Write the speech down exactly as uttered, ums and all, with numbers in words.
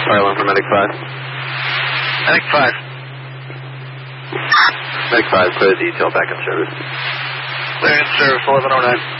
Fire alarm for Medic five. Medic five. Medic five, clear detail back in service. Clear in service, eleven oh nine.